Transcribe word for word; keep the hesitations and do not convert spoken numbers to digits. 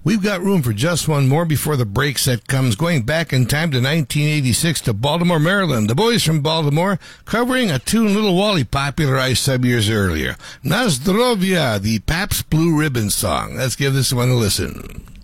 We've got room for just one more before the break set comes, going back in time to nineteen eighty-six to Baltimore, Maryland. The boys from Baltimore covering a tune Little Wally popularized some years earlier. Na Zdrovia, the Pabst Blue Ribbon song. Let's give this one a listen.